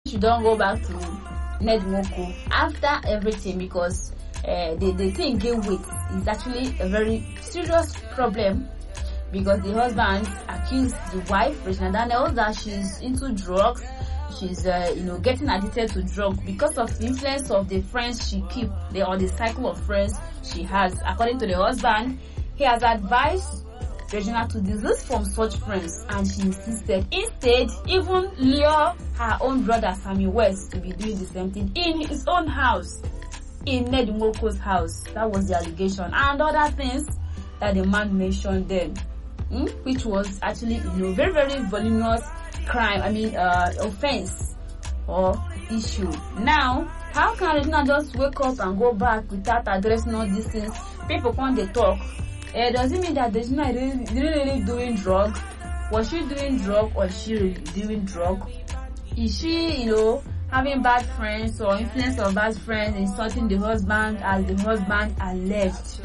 she don't go back to Ned Nwoko after everything, because the thing gain weight is actually a very serious problem, because the husband accused the wife, Regina Daniels, that she's into drugs. She's getting addicted to drugs because of the influence of the friends she keep, or the cycle of friends she has. According to the husband, he has advised Regina to desist from such friends, and she insisted. Instead, even lure her own brother Sammy West to be doing the same thing in his own house, in Ned Nwoko's house. That was the allegation, and other things that the man mentioned then, which was actually very, very voluminous crime. Offense or issue. Now, how can Regina just wake up and go back without addressing all these things? People can't they talk. Does it mean that Regina is really doing drug? Was she doing drug, or is she really doing drug? Is she, having bad friends or influence of bad friends, insulting the husband as the husband alleged?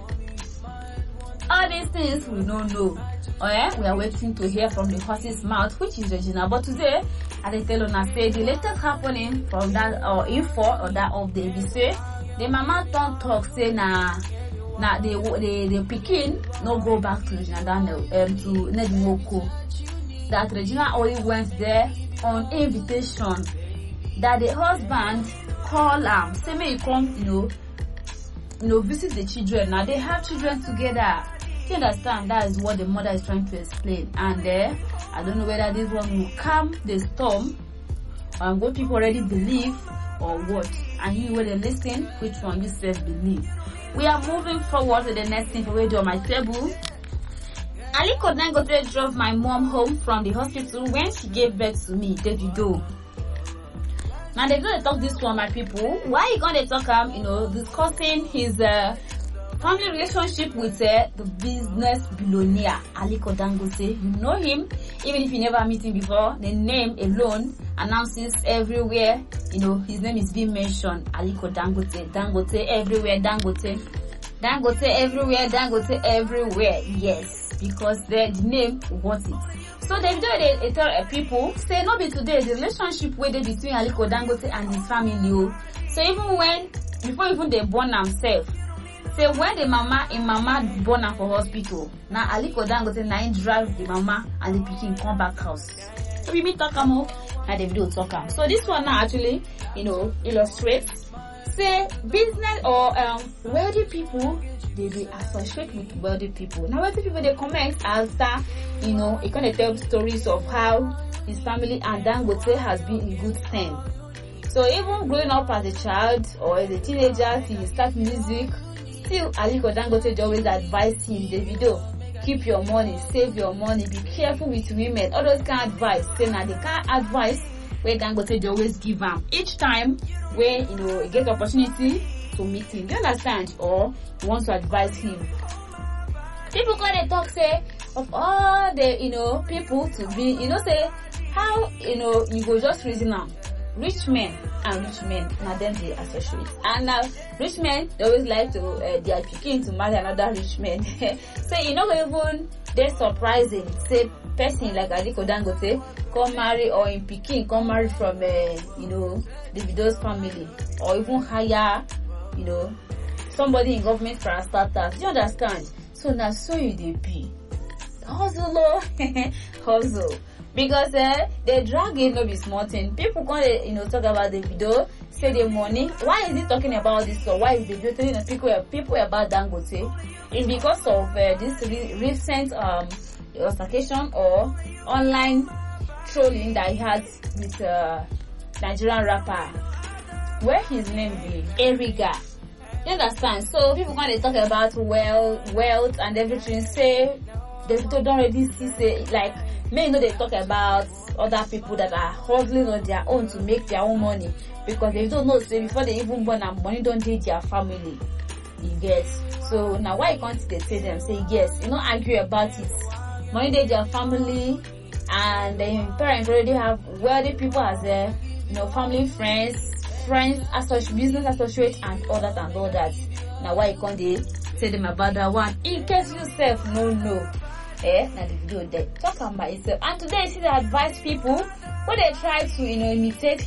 All these things we don't know. We are waiting to hear from the horse's mouth, which is Regina. But today, as I tell Una, say the latest happening from that info or that update, we say the mama don't talk, say the pikin no go back to Regina Daniel to Ned Nwoko. That Regina only went there on invitation. That the husband call say may you come, visit the children. Now they have children together. You understand? That is what the mother is trying to explain. And I don't know whether this one will calm the storm, and what people already believe or what. And you will listen which one you self believe. We are moving forward to the next thing for radio on my table. Aliko Dangote drove my mom home from the hospital when she gave birth to me. There you go. Now they're gonna talk this one, my people. Why you gonna talk discussing his family relationship with the business billionaire Aliko Dangote? You know him, even if you never meet him before. The name alone announces everywhere. His name is being mentioned. Aliko Dangote, Dangote everywhere, Dangote everywhere, Dangote everywhere. Yes, because the name wants it. So they tell people, say no be today the relationship where they between Aliko Dangote and his family. So even before even they born themselves, say when the mama born am for hospital, now Aliko Dangote na drive the mama and the pikin come back house. So we talk am and the video talk am. So this one now actually illustrates, say business or wealthy people, they associate with wealthy people. Now wealthy people they comment after it kind of tell stories of how his family and Dangote has been in good stand. So even growing up as a child or as a teenager, he start music. Still, Aliko Dangote always advise him, Davido, keep your money, save your money, be careful with women. All those kind of advice. Say now the kind of advice where Dangote always give him each time where he get opportunity to meet him. Do you understand? Or he wants to advise him. People gonna talk say of all the people to be say how you go just reason now. Rich men now them they associate, and now rich men they always like to their pikin to marry another rich man. So even they're surprising, say person like Aliko Dangote come marry, or in pikin come marry from Davido's family, or even hire somebody in government for a startup. Do you understand? So now so you they be hustle hustle. Because they drag in no be small thing. People gonna talk about the video, say the money. Why is he talking about this? Or why is the video telling people about Dangote? It's because of this recent altercation or online trolling that he had with Nigerian rapper, where his name be Eriga. You understand? So people gonna talk about wealth and everything. Say the video don't already see, say like. They talk about other people that are hustling on their own to make their own money, because they don't know, say before they even born and money don't take their family. You get? So now why can't they say them? Say yes, argue about it. Money take their family, and then parents already have wealthy people as their family, friends, business associates, and all that and all that. Now why can't they say them about that one? In case yourself no. Now the video they talk about itself. And today I see the advice people when they try to imitate